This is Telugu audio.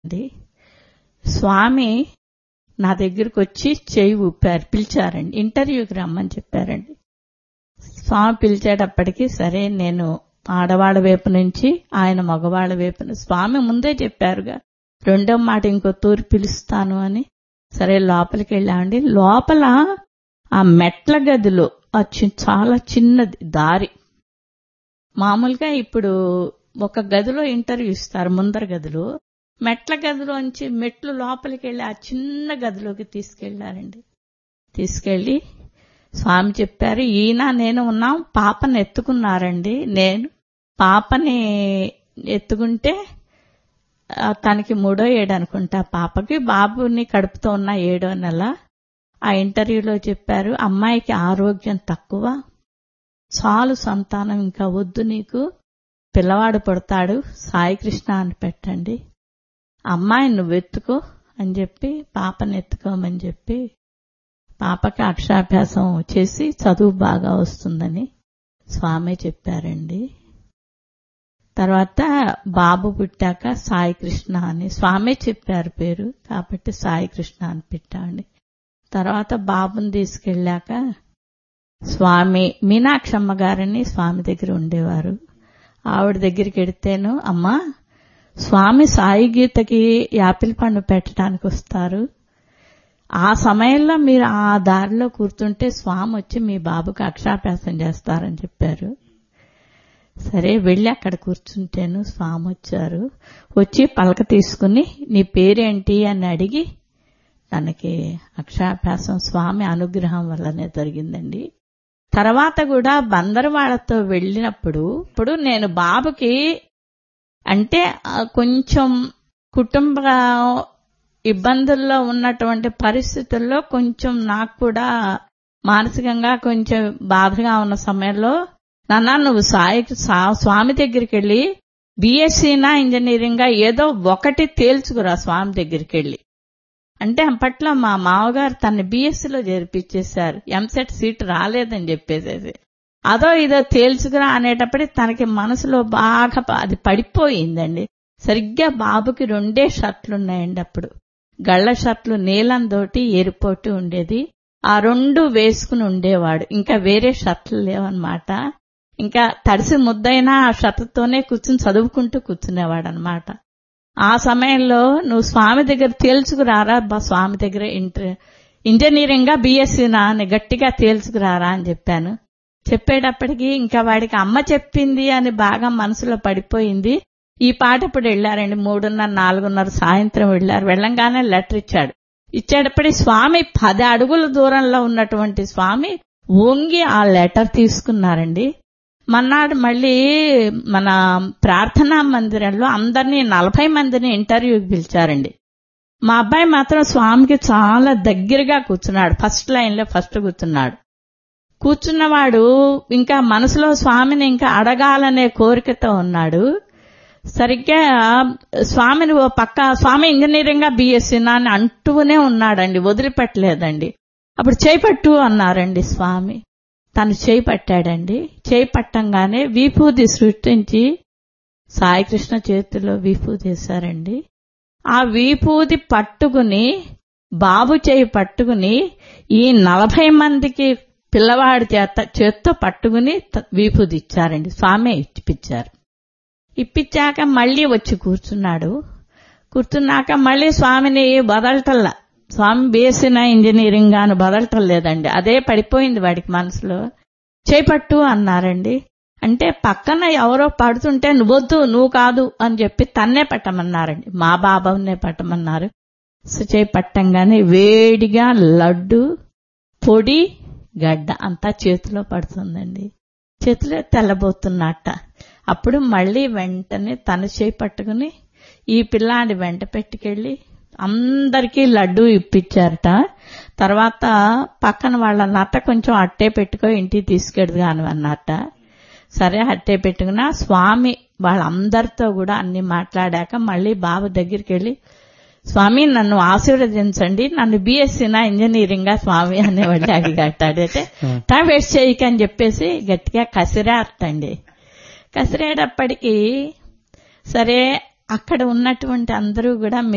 స్వామి నా దగ్గరకు వచ్చి చేయి ఊపారు, పిలిచారండి, ఇంటర్వ్యూకి రమ్మని చెప్పారండి. స్వామి పిలిచేటప్పటికి సరే నేను ఆడవాళ్ళ వైపు నుంచి ఆయన మగవాళ్ళ వైపు, స్వామి ముందే చెప్పారుగా రెండో మాట ఇంకో తూరి పిలుస్తాను అని. సరే లోపలికి వెళ్ళామండి. లోపల ఆ మెట్ల గదిలో చాలా చిన్నది దారి. మామూలుగా ఇప్పుడు ఒక గదిలో ఇంటర్వ్యూ ఇస్తారు ముందర గదిలో, మెట్ల గదిలోంచి మెట్లు లోపలికి వెళ్ళి ఆ చిన్న గదిలోకి తీసుకెళ్లారండి. తీసుకెళ్లి స్వామి చెప్పారు, ఈయన నేను ఉన్నాం, పాపని ఎత్తుకున్నారండి. నేను పాపని ఎత్తుకుంటే తనకి 3వ ఏడు అనుకుంటా పాపకి, బాబుని కడుపుతో ఉన్న 7వ నెల. ఆ ఇంటర్వ్యూలో చెప్పారు, అమ్మాయికి ఆరోగ్యం తక్కువ, చాలు సంతానం ఇంకా వద్దు నీకు, పిల్లవాడు పుడతాడు, సాయికృష్ణ అని పెట్టండి, అమ్మాయిని నువ్వు ఎత్తుకో అని చెప్పి పాపని ఎత్తుకోమని చెప్పి పాపకి అక్షరాభ్యాసం చేసి చదువు బాగా వస్తుందని స్వామి చెప్పారండి. తర్వాత బాబు పుట్టాక సాయికృష్ణ అని స్వామి చెప్పారు పేరు, కాబట్టి సాయికృష్ణ అని పెట్టండి. తర్వాత బాబుని తీసుకెళ్ళాక స్వామి మీనాక్షమ్మ గారని స్వామి దగ్గర ఉండేవారు. ఆవిడ దగ్గరికి వెడితేను, అమ్మా స్వామి సాయి గీతకి యాపిల్ పండు పెట్టడానికి వస్తారు, ఆ సమయంలో మీరు ఆ దారిలో కూర్చుంటే స్వామి వచ్చి మీ బాబుకి అక్షరాభ్యాసం చేస్తారని చెప్పారు. సరే వెళ్ళి అక్కడ కూర్చుంటేను స్వామి వచ్చారు. వచ్చి పలక తీసుకుని నీ పేరేంటి అని అడిగి తనకి అక్షరాభ్యాసం స్వామి అనుగ్రహం వల్లనే జరిగిందండి. తర్వాత కూడా బందరవాడతో వెళ్ళినప్పుడు నేను బాబుకి అంటే కొంచెం కుటుంబ ఇబ్బందుల్లో ఉన్నటువంటి పరిస్థితుల్లో కొంచెం నాకు కూడా మానసికంగా కొంచెం బాధగా ఉన్న సమయంలో, నాన్న నువ్వు స్వామి దగ్గరికి వెళ్ళి బీఎస్సీనా ఇంజనీరింగా ఏదో ఒకటి తేల్చుకురా స్వామి దగ్గరికి వెళ్ళి అంటే, అప్పట్లో మా మామగారు తన బీఎస్సీలో చేర్పించేశారు, ఎంసెట్ సీట్ రాలేదని చెప్పేసేసి అదో ఇదో తేల్చుకురా అనేటప్పటికి తనకి మనసులో బాగా అది పడిపోయిందండి. సరిగ్గా బాబుకి 2 షర్ట్లున్నాయండి. అప్పుడు గళ్ల షర్ట్లు నీలంతోటి ఎరుపోటు ఉండేది, ఆ 2 వేసుకుని ఉండేవాడు, ఇంకా వేరే షర్ట్లు లేవన్నమాట. ఇంకా తడిసి ముద్దైనా ఆ షర్ట్తోనే కూర్చుని చదువుకుంటూ కూర్చునేవాడు అనమాట. ఆ సమయంలో నువ్వు స్వామి దగ్గర తేల్చుకురారా, స్వామి దగ్గర ఇంజనీరింగా బీఎస్సీనా అని గట్టిగా తేల్చుకురారా అని చెప్పాను. చెప్పేటప్పటికి ఇంకా వాడికి అమ్మ చెప్పింది అని బాగా మనసులో పడిపోయింది. ఈ పాట ఇప్పుడు వెళ్లారండి, 3:30, 4:30 సాయంత్రం వెళ్లారు. వెళ్ళంగానే లెటర్ ఇచ్చాడు. ఇచ్చేటప్పటికి స్వామి 10 అడుగుల దూరంలో ఉన్నటువంటి స్వామి వంగి ఆ లెటర్ తీసుకున్నారండి. మన్నాడు మళ్ళీ మన ప్రార్థనా మందిరంలో అందరినీ 40 మందిని ఇంటర్వ్యూకి పిలిచారండి. మా అబ్బాయి మాత్రం స్వామికి చాలా దగ్గరగా కూర్చున్నాడు, ఫస్ట్ లైన్ లో ఫస్ట్ కూర్చున్నాడు. కూర్చున్నవాడు ఇంకా మనసులో స్వామిని ఇంకా అడగాలనే కోరికతో ఉన్నాడు. సరిగ్గా స్వామిని ఓ పక్క స్వామి ఇంజనీరింగా బీఎస్సీనా అని అంటూనే ఉన్నాడండి, వదిలిపెట్టలేదండి. అప్పుడు చేపట్టు అన్నారండి స్వామి. తను చేయి పట్టాడండి. చేయి పట్టంగానే విభూది సృష్టించి సాయికృష్ణ చేతిలో విభూది వేశారండి. ఆ విభూది పట్టుకుని బాబు చేయి పట్టుకుని ఈ 40 మందికి పిల్లవాడి చేత్తో పట్టుకుని విభూది ఇచ్చారండి. స్వామి ఇప్పించారు. ఇప్పించాక మళ్లీ వచ్చి కూర్చున్నాడు. కూర్చున్నాక మళ్లీ స్వామిని వదలటల్లా, స్వామి బీఎస్సీనా ఇంజనీరింగ్ అని బదలటం లేదండి, అదే పడిపోయింది వాడికి మనసులో. చేపట్టు అన్నారండి. అంటే పక్కన ఎవరో పడుతుంటే నువ్వొద్దు నువ్వు కాదు అని చెప్పి తన్నే పట్టమన్నారండి, మా బాబానే పట్టమన్నారు. చేపట్టంగానే వేడిగా లడ్డు పొడి గడ్డ అంతా చేతిలో పడుతుందండి. చేతిలో తెల్లబోతున్నట్ట. అప్పుడు మళ్లీ వెంటనే తన చేయి పట్టుకుని ఈ పిల్లాడి వెంట పెట్టుకెళ్లి అందరికీ లడ్డూ ఇప్పించారట. తర్వాత పక్కన వాళ్ళ నట్ట కొంచెం అట్టే పెట్టుకో ఇంటికి తీసుకెడుదు అని అన్నట్ట. సరే అట్టే పెట్టుకున్నా స్వామి వాళ్ళందరితో కూడా అన్ని మాట్లాడాక మళ్లీ బాబు దగ్గరికి వెళ్లి, స్వామి నన్ను ఆశీర్వదించండి, నన్ను బీఎస్సీనా ఇంజనీరింగా స్వామి అనేవాళ్ళు అడిగాటైతే టైం వేస్ట్ చేయకని చెప్పేసి గట్టిగా కసిరేటండి. కసిరేటప్పటికీ సరే అక్కడ ఉన్నటువంటి అందరూ కూడా